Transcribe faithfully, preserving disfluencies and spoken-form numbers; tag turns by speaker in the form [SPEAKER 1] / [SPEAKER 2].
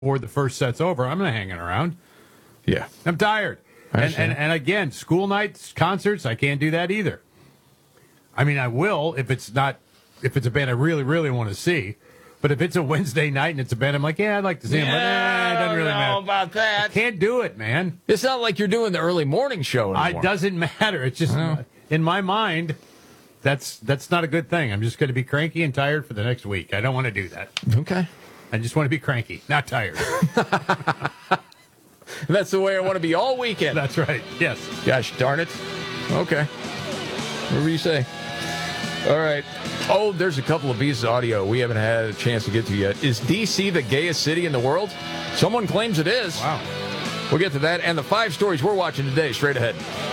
[SPEAKER 1] before the first set's over, I'm not hanging around.
[SPEAKER 2] Yeah.
[SPEAKER 1] I'm tired. And, and and again, school nights, concerts, I can't do that either. I mean, I will if it's not if it's a band I really, really want to see. But if it's a Wednesday night and it's a band I'm like, yeah, I'd like to see them,
[SPEAKER 2] yeah,
[SPEAKER 1] but eh, it doesn't really
[SPEAKER 2] know
[SPEAKER 1] matter
[SPEAKER 2] about that.
[SPEAKER 1] I can't do it, man.
[SPEAKER 2] It's not like you're doing the early morning show anymore.
[SPEAKER 1] It doesn't matter. It's just
[SPEAKER 2] Oh.
[SPEAKER 1] in my mind, that's that's not a good thing. I'm just going to be cranky and tired for the next week. I don't want to do that.
[SPEAKER 2] Okay.
[SPEAKER 1] I just want to be cranky, not tired.
[SPEAKER 2] That's the way I want to be all weekend.
[SPEAKER 1] That's right. Yes.
[SPEAKER 2] Gosh darn it. Okay. Whatever you say. All right. Oh, there's a couple of pieces of audio we haven't had a chance to get to yet. Is D C the gayest city in the world? Someone claims it is.
[SPEAKER 1] Wow.
[SPEAKER 2] We'll get to that and the five stories we're watching today straight ahead.